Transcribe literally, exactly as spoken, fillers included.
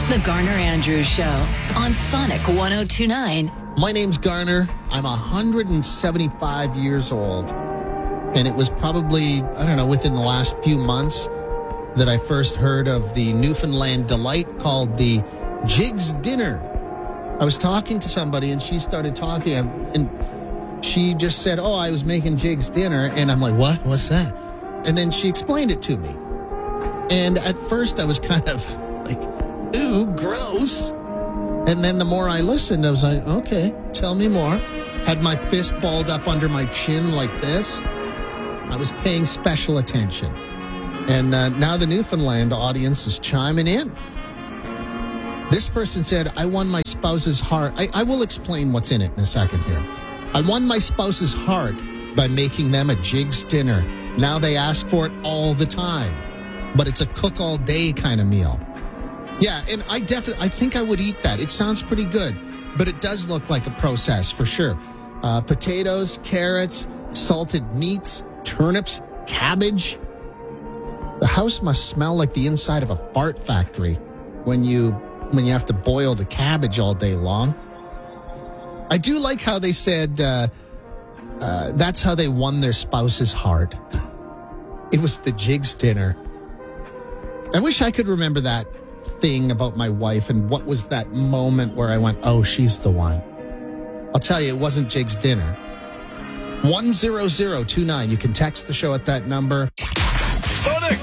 The Garner Andrews Show on Sonic one oh two point nine. My name's Garner. I'm one hundred seventy-five years old. And it was probably, I don't know, within the last few months that I first heard of the Newfoundland delight called the Jigs Dinner. I was talking to somebody and she started talking and she just said, oh, I was making Jigs Dinner. And I'm like, what? What's that? And then she explained it to me. And at first I was kind of like, ooh, gross. And then the more I listened, I was like, okay, tell me more. Had my fist balled up under my chin like this. I was paying special attention. And uh, now the Newfoundland audience is chiming in. This person said, I won my spouse's heart. I, I will explain what's in it in a second here. I won my spouse's heart by making them a Jigs dinner. Now they ask for it all the time. But it's a cook all day kind of meal. Yeah, and I definitely, I think I would eat that. It sounds pretty good, but it does look like a process for sure. Uh, potatoes, carrots, salted meats, turnips, cabbage. The house must smell like the inside of a fart factory when you when you have to boil the cabbage all day long. I do like how they said uh, uh, that's how they won their spouse's heart. It was the Jigs dinner. I wish I could remember that thing about my wife and what was that moment where I went, oh, she's the one. I'll tell you, it wasn't Jigs dinner. one zero zero two nine. You can text the show at that number. Sonic